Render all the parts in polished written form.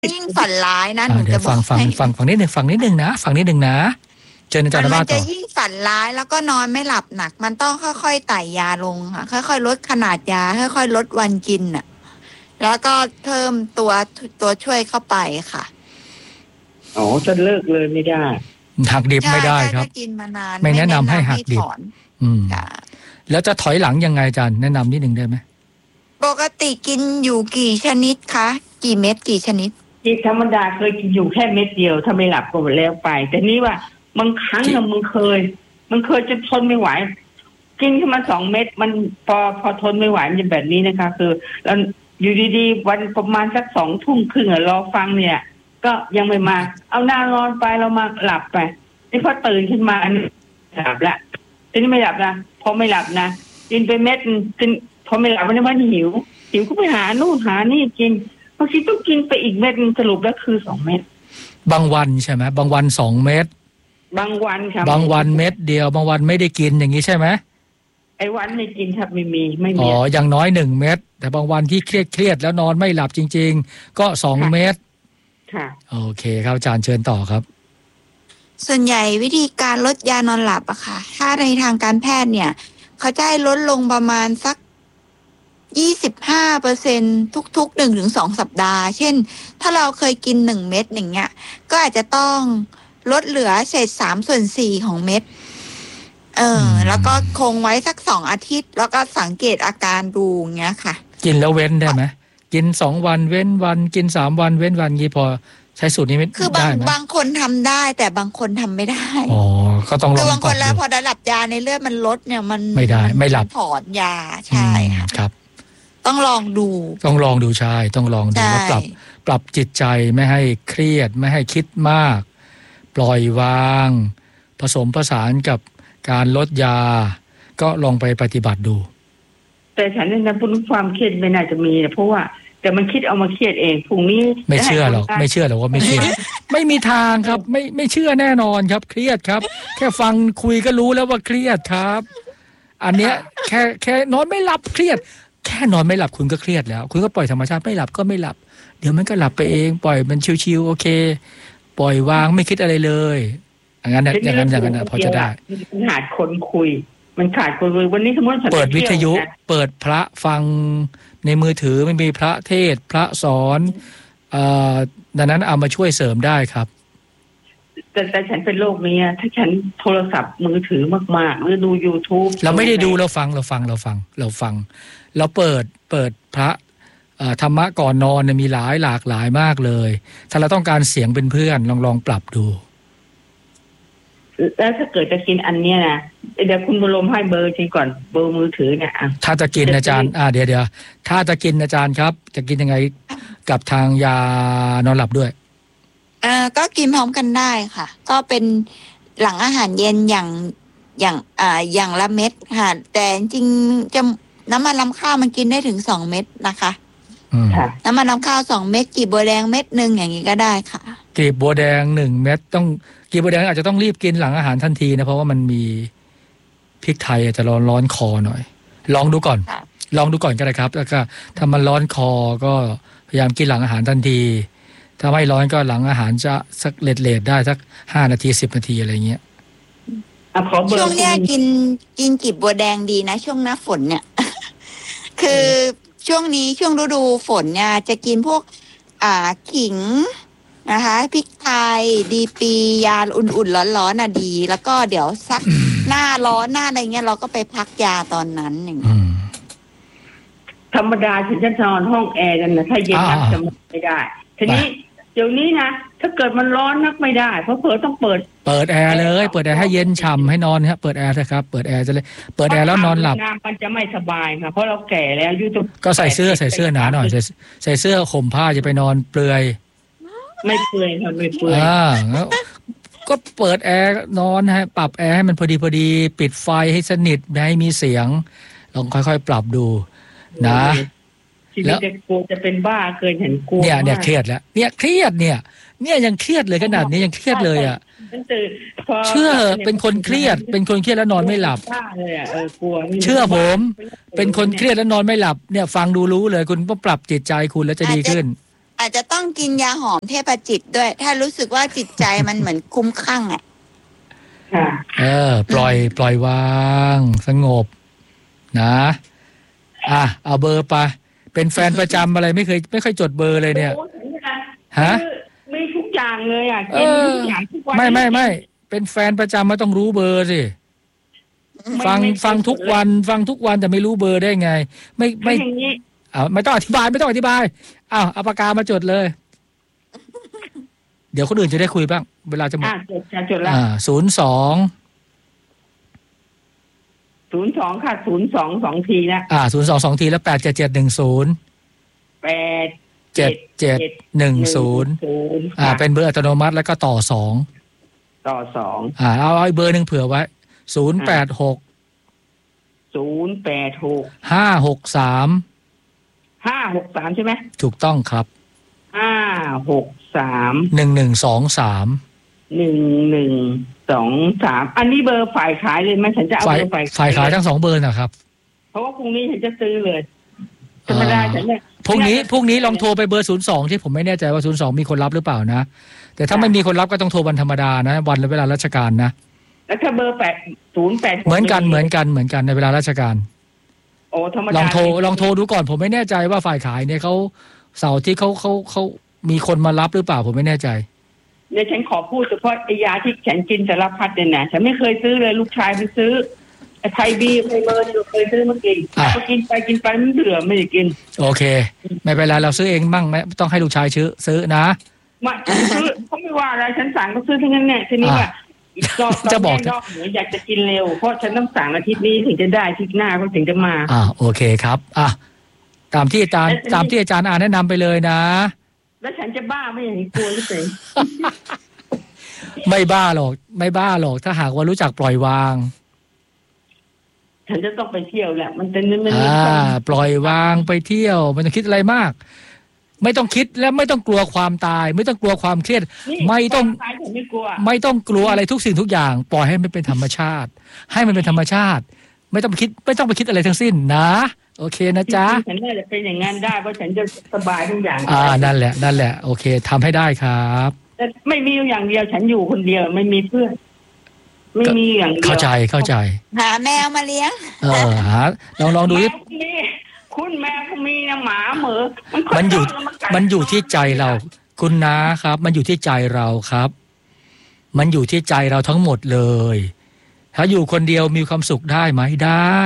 ยิ่งฝันร้ายนะหนูเดี๋ยจะวบฟัอง กฟังให้ฟังนิดหนึ่งฟังนิดหนึ่งนะเชิญอาจารย์มันภาจะต่อยิ่งฝันร้ายแล้วก็นอนไม่หลับหนักมันต้องค่อยๆไต่ยาลงค่ะค่อยๆลดขนาดยาค่อยๆลดวันกินน่ะแล้วก็เพิ่มตัวช่วยเข้าไปค่ะอ๋อจะเลิกเลยไม่ได้หักดิบไม่ได้ใช่ครับถ้ากินมานานไม่แนะนำให้หักดิบถอน ค่ะแล้วจะถอยหลังยังไงอาจารย์แนะนำนิดหนึ่งได้ไหมปกติกินอยู่กี่ชนิดคะกี่เม็ดกี่ชนิดที่ธรรมดาเคยกินอยู่แค่เม็ดเดียวถ้าไม่หลับก็แล้วไป แต่นี่ว่าบางครั้งอะมันเคยจะทนไม่ไหวกินขึ้นมา2 เม็ดมันพอทนไม่ไหวมันจะแบบนี้นะคะ คือแล้วอยู่ดีๆวันประมาณสัก20:30รอฟังเนี่ย ก็ยังไม่มาเอาหน้านอนไปเรามาหลับไปนี่พอตื่นขึ้นมาอันนี้หลับละทีนี้ไม่หลับนะพอไม่หลับนะกินไปเม็ดกินพอไม่หลับมันหิวก็ไปหานู่นหานี่กินบางทีต้องกินไปอีกเม็ดสรุปแล้วคือ2 เม็ดบางวันใช่ไหมบางวัน2 เม็ดบางวันครับบางวันเม็ดเดียวบางวันไม่ได้กินอย่างนี้ใช่ไหมไอ้วันไม่กินครับไม่มีอย่างน้อย1 เม็ดแต่บางวันที่เครียดแล้วนอนไม่หลับจริงๆก็2 เม็ดค่ะโอเคครับอาจารย์เชิญต่อครับส่วนใหญ่วิธีการลดยานอนหลับอะค่ะถ้าในทางการแพทย์เนี่ยเขาจะให้ลดลงประมาณสัก25%ทุกๆ1-2 สัปดาห์เช่นถ้าเราเคยกิน1 เม็ดอย่างเงี้ยก็อาจจะต้องลดเหลือเศษ3/4ของเม็ดแล้วก็คงไว้สัก2 อาทิตย์แล้วก็สังเกตอาการดูอย่างเงี้ยค่ะกินแล้วเว้นได้ไหมกิน2 วันเว้นวันกิน3 วันเว้นวันงี้พอใช้สูตรนี้ไม่ได้ไหมคือบางคนทำได้แต่บางคนทำไม่ได้ก็ต้องลองคือบางคนแล้วพอระดับยาในเลือดมันลดเนี่ยมันไม่ได้ไม่หลับถอนยาใช่ค่ะครับต้องลองดูใช่ต้องลองดูแล้วปรับจิตใจไม่ให้เครียดไม่ให้คิดมากปล่อยวางผสมผสานกับการลดยาก็ลองไปปฏิบัติดูแต่ฉันเนี่ยนะพูดความเครียดไม่น่าจะมีนะเพราะว่าแต่มันคิดเอามาเครียดเองพรุ่งนี้ไม่เชื่อหรอกว่าไม่เชื่อ ไม่มีทางครับไม่เชื่อแน่นอนครับเครียดครับแค่ฟังคุยก็รู้แล้วว่าเครียดครับอันเนี้ยแค่นอนไม่หลับเครียดแค่นอนไม่หลับคุณก็เครียดแล้วคุณก็ปล่อยธรรมชาติไม่หลับก็ไม่หลับเดี๋ยวมันก็หลับไปเองปล่อยมันชิวๆโอเคปล่อยวางไม่คิดอะไรเลยอย่างนั้นพอจะได้มันขาดคนคุยมันขาดคนคุยวันนี้สมมติเปิดวิทยุเปิดพระฟังในมือถือไม่มีพระเทศพระสอนดังนั้นเอามาช่วยเสริมได้ครับแต่ฉันเป็นโรคนี้ถ้าฉันโทรศัพท์มือถือมากๆหรือดู YouTube เราไม่ได้ดูเราฟังเราเปิดพระธรรมะก่อนนอนมีหลากหลายมากเลยถ้าเราต้องการเสียงเป็นเพื่อนลองปรับดูแล้วถ้าเกิดจะกินอันเนี้ยนะเดี๋ยวคุณบุญรมให้เบอร์จริงก่อนเบอร์มือถือเนี่ยถ้าจะกินอาจารย์เดี๋ยวถ้าจะกินอาจารย์ครับจะกินยังไงกับทางยานอนหลับด้วยก็กินพร้อมกันได้ค่ะก็เป็นหลังอาหารเย็นอย่างละเม็ดค่ะแต่จริงจะน้ำมันรำข้าวมันกินได้ถึง2 เม็ดนะคะน้ำมันรำข้าว2 เม็ดกลีบบัวแดงเม็ดนึงอย่างนี้ก็ได้ค่ะกลีบบัวแดง1 เม็ดต้องกลีบบัวแดงอาจจะต้องรีบกินหลังอาหารทันทีนะเพราะว่ามันมีพริกไทยอาจจะร้อนคอหน่อยลองดูก่อนก็ได้ครับแล้วก็ถ้ามันร้อนคอก็พยายามกินหลังอาหารทันทีถ้าไม่ร้อนก็หลังอาหารจะสักเลทได้สัก5 นาที10 นาทีอะไรเงี้ยช่วงเนี้ยกินกลีบบัวแดงดีนะช่วงหน้าฝนเนี่ย คือช่วงนี้ช่วงฤดูฝนเนี่ยจะกินพวกขิงนะคะพริกไทยดีปียาอุ่นๆร้อนๆดีแล้วก็เดี๋ยวสักหน้าร้อนหน้าอะไรเงี้ยเราก็ไปพักยาตอนนั้นอย่างเงี้ยธรรมดาฉันจะนอนห้องแอร์กันนะถ้าเย็นนักจะไม่ได้ทีนี้เดี๋ยวนี้นะถ้าเกิดมันร้อนนักไม่ได้เพราะต้องเปิดแอร์เลยเปิดแอร์ให้เย็นฉ่ำให้นอนครับเปิดแอร์นะครับเปิดแอร์จะเลยเปิดแอร์แล้วนอนหลับมันจะไม่สบายค่ะเพราะเราแก่แล้วก็ใส่เสื้อหนาหน่อยใส่เสื้อห่มผ้าจะไปนอนเปลือยไม่เปลือยค่ะไม่เปลือยก็เปิดแอร์นอนให้ปรับแอร์ให้มันพอดีปิดไฟให้สนิทไม่ให้มีเสียงลองค่อยๆปรับดูนะแล้วกลัวจะเป็นบ้าเคยเห็นกลัวเนี่ยเครียดแล้วเนี่ยเครียดเนี่ยยังเครียดเลยขนาดนี้ยังเครียดเลยอ่ะเชื่อเป็นคนเครียดแล้วนอนไม่หลับเชื่อผมเป็นคนเครียดแล้วนอนไม่หลับเนี่ยฟังดูรู้เลยคุณต้องปรับจิตใจคุณแล้วจะดีขึ้นอาจจะต้องกินยาหอมเทพจิตด้วย ถ้ารู้สึกว่าจิตใจมันเหมือนคุ้มข้างอ่ะค่ะปล่อยวางสงบนะเอาเบอร์ไปเป็นแฟนประจำอะไรไม่ค่อยจดเบอร์เลยเนี่ยฮะมีทุกอย่างเลยอ่ะกินทุกอย่างทุกวันไม่เป็นแฟนประจำมาต้องรู้เบอร์สิฟังทุกวันแต่ไม่รู้เบอร์ได้ไงไม่ไม่ต้องอธิบายเอาปากกามาจดเลยเดี๋ยวคนอื่นจะได้คุยบ้างเวลาจะหมดจดแล้ว 02 ค่ะ02 ทีนะ 02 ทีแล้ว87710 87710เป็นเบอร์อัตโนมัติแล้วก็ต่อ2เอาอีกเบอร์นึงเผื่อไว้086 563 ใช่ไหมถูกต้องครับ 563 1123อันนี้เบอร์ฝ่ายขายเลยไหมฉันจะเอาเบอร์ฝ่ายขายทั้ง2เบอร์นะครับเพราะว่าพรุ่งนี้ฉันจะซื้อเลยธรรมดาฉันเนี่ยพรุ่งนี้ลองโทรไปเบอร์02ที่ผมไม่แน่ใจว่า02มีคนรับหรือเปล่านะแต่ถ้าไม่มีคนรับก็ต้องโทรวันธรรมดานะวันและเวลาราชการนะแล้วถ้าเบอร์08 เหมือนกันในเวลาราชการโอ้ธรรมดาลองโทรดูก่อนผมไม่แน่ใจว่าฝ่ายขายเนี่ยเขาเสาร์ที่เขามีคนมารับหรือเปล่าผมไม่แน่ใจเนี่ยฉันขอพูดเฉพาะไอ้ยาที่ฉันกินสารพัดเนี่ยนะฉันไม่เคยซื้อเลยลูกชายไปซื้อไทยบีไทยเบอร์เคยซื้อมากินพอกินไปมันเบื่อไม่ได้กินโอเคไม่เป็นไรเราซื้อเองบ้างไหมต้องให้ลูกชายซื้อนะไม่ซื้อเขาไม่ว่าอะไรฉันสั่งเขาซื้อทั้งนั้นเนี่ยทีนี้ว่าจะบอกอยากจะกินเร็วเพราะฉันต้องสั่งอาทิตย์นี้ถึงจะได้อาทิตย์หน้าเขาถึงจะมาโอเคครับตามที่อาจารย์แนะนำไปเลยนะแล้วฉันจะบ้าไม่อย่างนี้กลัวหรือเปล่าไม่บ้าหรอกถ้าหากว่ารู้จักปล่อยวางฉันจะต้องไปเที่ยวแหละมันเป็นมันปล่อยวางไปเที่ยวไม่ต้องคิดอะไรมากไม่ต้องคิดและไม่ต้องกลัวความตายไม่ต้องกลัวความเครียดไม่ต้องกลัวอะไรทุกสิ่งทุกอย่างปล่อยให้มันเป็นธรรมชาติไม่ต้องไปคิดอะไรทั้งสิ้นนะโอเคนะจ๊ะฉันน่าจะเป็นอย่างนั้นได้เพราะฉันจะสบายทุกอย่างนั่นแหละโอเคทำให้ได้ครับแต่ไม่มีอย่างเดียวฉันอยู่คนเดียวไม่มีเพื่อนไม่มีอย่างเดียวเข้าใจหาแมวมาเลี้ยงหาลองดูดิคุณแมวก็มีนะหมาเหมือมันอยู่ที่ใจเราคุณนะครับมันอยู่ที่ใจเราครับมันอยู่ที่ใจเราทั้งหมดเลยถ้าอยู่คนเดียวมีความสุขได้ไหมได้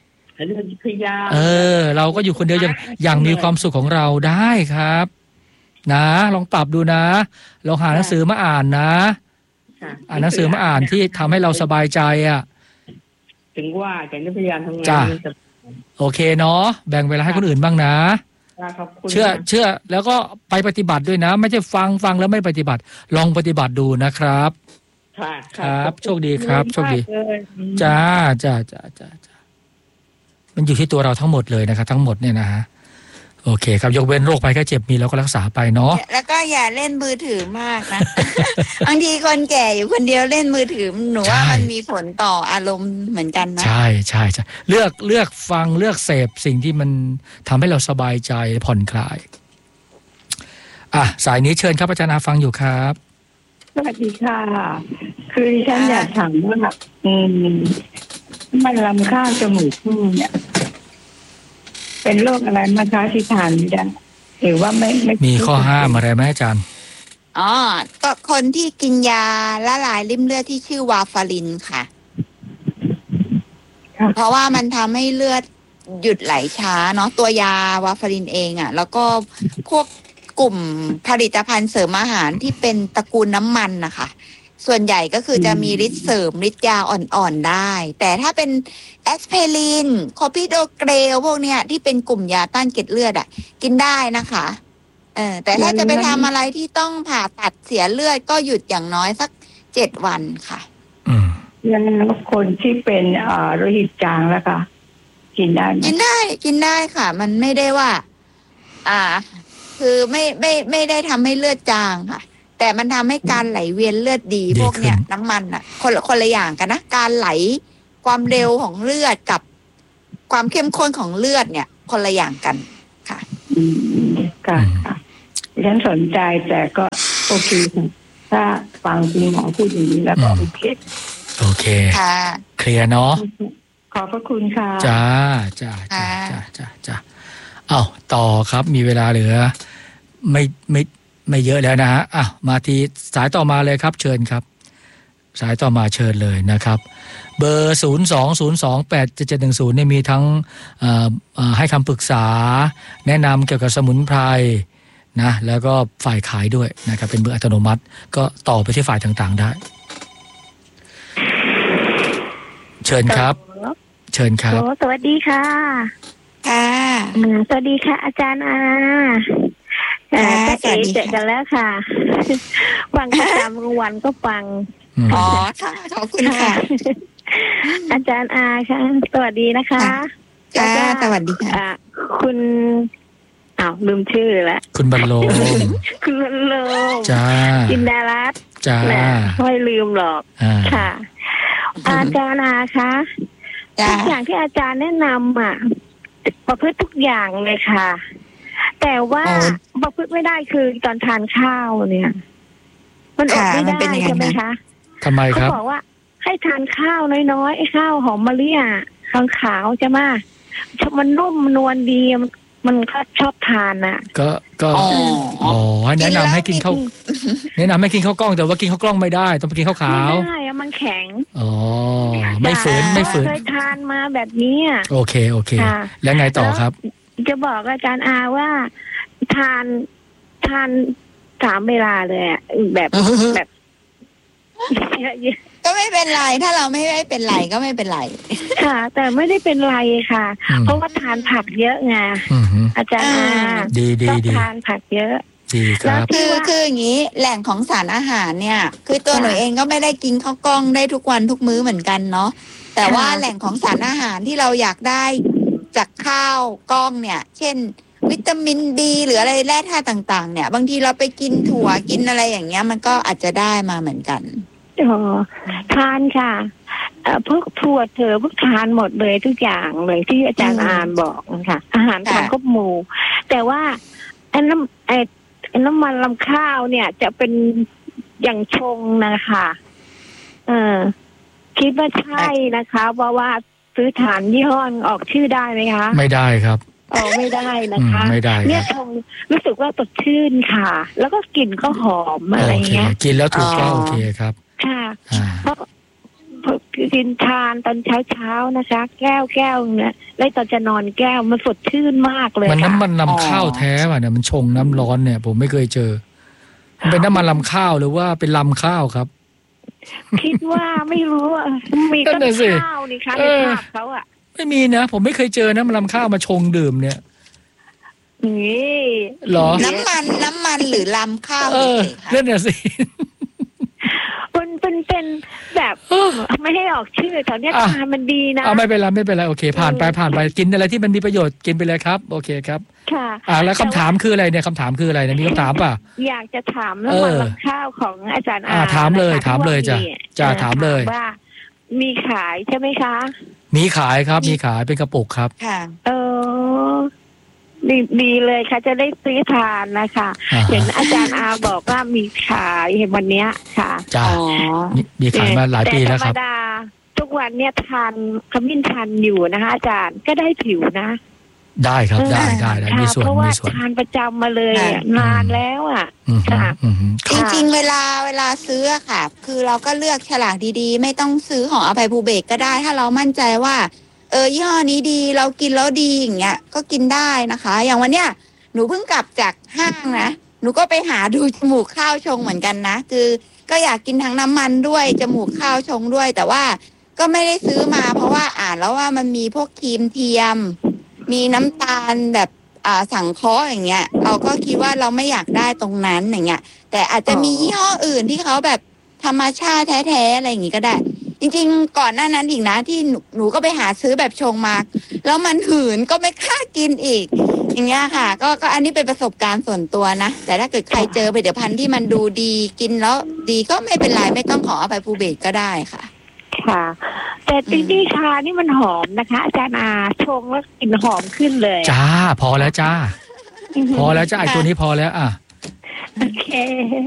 เราก็อยู่คนเดียวอย่างมีความสุขของเราได้ครับนะลองปรับดูนะลองหาหนังสือมาอ่านนะอ่านหนังสือมาอ่านที่ทำให้เราสบายใจถึงว่าแกจะพยายามทำงานโอเคเนาะแบ่งเวลาให้คนอื่นบ้างนะเชื่อแล้วก็ไปปฏิบัติด้วยนะไม่ใช่ฟังแล้วไม่ปฏิบัติลองปฏิบัติดูนะครับครับโชคดีครับโชคดีจ้ามันอยู่ที่ตัวเราทั้งหมดเลยนะครับทั้งหมดเนี่ยนะฮะโอเคครับยกเว้นโรคภัยแค่เจ็บมีแล้วก็รักษาไปเนาะแล้วก็อย่าเล่นมือถือมากนะ บางทีคนแก่อยู่คนเดียวเล่นมือถือหนูว่ามันมีผลต่ออารมณ์เหมือนกันนะใช่เลือกฟังเลือกเสพสิ่งที่มันทำให้เราสบายใจผ่อนคลายสายนี้เชิญครับอาจารย์อาฟังอยู่ครับสวัสดีค่ะคือดิฉันอยากถามว่ามันลำข้างจมูกพึ่งเนี่ยเป็นโรคอะไรมาคะที่ทานไม่ได้หรือว่าไม่มีข้อห้ามอะไรไหมอาจารย์ก็คนที่กินยาละลายริ่มเลือดที่ชื่อวาฟารินค่ะเพราะว่ามันทำให้เลือดหยุดไหลช้าเนาะตัวยาวาฟารินเองแล้วก็พวกกลุ่มผลิตภัณฑ์เสริมอาหารที่เป็นตระกูลน้ำมันนะคะส่วนใหญ่ก็คือจะมีฤทธิ์เสริมฤทธิ์ยาอ่อนๆได้แต่ถ้าเป็นแอสไพรินคอพิโดเกรลพวกเนี้ยที่เป็นกลุ่มยาต้านเกล็ดเลือดกินได้นะคะแต่ถ้าจะไปทำอะไรที่ต้องผ่าตัดเสียเลือดก็หยุดอย่างน้อยสัก7 วันค่ะแล้วคนที่เป็นโลหิตจางแล้วค่ะกินได้กินได้ค่ะมันไม่ได้ว่าคือไม่ได้ทำให้เลือดจางค่ะแต่มันทำให้การไหลเวียนเลือดดีพวกเนี้ยน้ำมันคนละอย่างกันนะการไหลความเร็วของเลือดกับความเข้มข้นของเลือดเนี่ยคนละอย่างกันค่ะค่ะฉันสนใจแต่ก็โอเคถ้าฟังคุณหมอพูดอย่างนี้แล้วก็โอเคโอเคค่ะเคลียร์เนาะขอบพระคุณค่ะจ้าเอาต่อครับมีเวลาเหลือไม่เยอะแล้วนะฮะมาที่สายต่อมาเลยครับเชิญครับสายต่อมาเชิญเลยนะครับเบอร์020287710เนี่ยมีทั้งให้คำปรึกษาแนะนำเกี่ยวกับสมุนไพรนะแล้วก็ฝ่ายขายด้วยนะครับเป็นเบอร์อัตโนมัติก็ต่อไปที่ฝ่ายต่างๆได้เชิญครับเชิญครับสวัสดีค่ะค่ะสวัสดีค่ะอาจารย์อาเจอกันแล้วค่ะฟังประจำกลางวันก็ฟังอ๋อค่ะขอบคุณค่ะอาจารย์อาค่ะสวัสดีนะคะจ้าสวัสดีค่ะคุณลืมชื่อแล้วคุณบรรโลมคุณบรรโลมจ้าจินดารัตน์จ้าไม่ลืมหรอกค่ะอาจารย์อาคะทุกอย่างที่อาจารย์แนะนำประพฤติทุกอย่างเลยค่ะแต่ว่าประพฤติไม่ได้คือตอนทานข้าวเนี่ยมันอดไม่ได้ใช่ไหมคะทำไมครับเขาบอกว่าให้ทานข้าวน้อยๆข้าวหอมมะลิขาวใช่ไหมมันนุ่มนวลดีมันก็ชอบทานน่ะก็แนะนำให้กินข้าวแนะนำให้กินข้าวกล้องแต่ว่ากินข้าวกล้องไม่ได้ต้องกินข้าวขาวไม่ได้มันแข็งไม่ฝืนเคยทานมาแบบนี้โอเคแล้วไงต่อครับจะบอกอาจารย์อาว่าทาน3 เวลาเลยแบบก็ไม่เป็นไรถ้าเราไม่ได้เป็นไรก็ไม่เป็นไรค่ะแต่ไม่ได้เป็นไรค่ะเพราะว่าทานผักเยอะไงอาจารย์ดีทานผักเยอะดีครับคืออย่างนี้แหล่งของสารอาหารเนี่ยคือตัวหนูเองก็ไม่ได้กินข้าวกล้องได้ทุกวันทุกมื้อเหมือนกันเนาะแต่ว่าแหล่งของสารอาหารที่เราอยากได้จากข้าวกล้องเนี่ยเช่นวิตามินดีหรืออะไรแร่ธาตุต่างๆเนี่ยบางทีเราไปกินถั่วกินอะไรอย่างเงี้ยมันก็อาจจะได้มาเหมือนกันทานค่ะพวกถั่วพวกทานหมดเลยทุกอย่างเลยที่อาจารย์อานบอกนะคะอาหารทานครบหมู่แต่ว่าน้ำมันลำข้าวเนี่ยจะเป็นอย่างชงนะคะคิดว่าใช่นะคะเพราะว่าซื้อฐานยี่ห้อออกชื่อได้ไหมคะไม่ได้ครับไม่ได้นะคะไม่ได้เนี่ยชงรู้สึกว่าสดชื่นค่ะแล้วก็กลิ่นก็หอมอะไรเงี้ยกินแล้วถูกก็โอเคครับค่ะเพราะกินทานตอนเช้านะคะแก้วเนี่ยแล้วตอนจะนอนแก้วมันสดชื่นมากเลยมันน้ำมันลำข้าวแท้ป่ะเนี่ยมันชงน้ำร้อนเนี่ยผมไม่เคยเจอมันเป็นน้ำมันลำข้าวหรือว่าเป็นลำข้าวครับคิดว่าไม่รู้มีต้นข้าวนี่คะในภาพเขาไม่มีนะผมไม่เคยเจอน้ำมันลำข้าวมาชงดื่มเนี่ยนี่หรอน้ำมันหรือลำข้าวนั่นน่ะสิเป็นแบบไม่ให้ออกชื่อตอนนี้ทานมันดีนะไม่เป็นไรโอเคผ่านไปกินอะไรที่มันมีประโยชน์กินไปเลยครับโอเคครับค่ะแล้วคำถามคืออะไรเนี่ยคำถามคืออะไรเนี่ยมีคำถามป่ะอยากจะถามเรื่องลำข้าวของอาจารย์ถามเลยจ้ะถามเลยว่ามีขายใช่ไหมคะมีขายครับมีขายเป็นกระปุกครับค่ะดีเลยค่ะจะได้ซื้อทานนะคะอย่างอาจารย์บอกว่ามีขายเห็นวันนี้ค่ะจ้ามีขายมาหลายปีแล้วครับแต่ธรรมดาทุกวันเนี่ยทานขมิ้นชันอยู่นะคะอาจารย์ก็ได้ผิวนะได้ครับได้มีส่วนเพราะว่าทานประจำมาเลยนานแล้วค่ะจริงๆเวลาซื้อค่ะคือเราก็เลือกฉลากดีๆไม่ต้องซื้อของอภัยภูเบศรก็ได้ถ้าเรามั่นใจว่ายี่ห้อนี้ดีเรากินแล้วดีอย่างเงี้ยก็กินได้นะคะอย่างวันเนี้ยหนูเพิ่งกลับจากห้างนะหนูก็ไปหาดูจมูกข้าวชงเหมือนกันนะคือก็อยากกินทั้งน้ำมันด้วยจมูกข้าวชงด้วยแต่ว่าก็ไม่ได้ซื้อมาเพราะว่าอ่านแล้วว่ามันมีพวกครีมเทียมมีน้ำตาลแบบสังเคราะห์อย่างเงี้ยเราก็คิดว่าเราไม่อยากได้ตรงนั้นอย่างเงี้ยแต่อาจจะมียี่ห้ออื่นที่เขาแบบธรรมชาติแท้ๆอะไรอย่างงี้ก็ได้จริงๆก่อนหน้านั้นอีกนะที่หนูก็ไปหาซื้อแบบชงมาแล้วมันหืนก็ไม่กล้ากินอีกอย่างเงี้ยค่ะก็อันนี้เป็นประสบการณ์ส่วนตัวนะแต่ถ้าเกิดใครเจอผลิตภัณฑ์ที่มันดูดีกินแล้วดีก็ไม่เป็นไรไม่ต้องขออภัยภูเบศรก็ได้ค่ะค่ะแต่ที่ชานี่มันหอมนะคะอาจารย์ชงแล้วกลิ่นหอมขึ้นเลยจ้าพอแล้วจ้าไอตัวนี้พอแล้วโอเค